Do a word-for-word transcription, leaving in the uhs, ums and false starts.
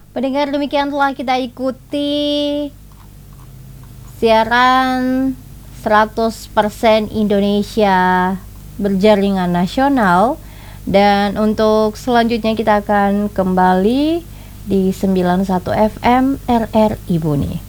Pendengar, demikian telah kita ikuti siaran seratus persen Indonesia berjaringan nasional. Dan untuk selanjutnya kita akan kembali di sembilan puluh satu F M R R I Buni.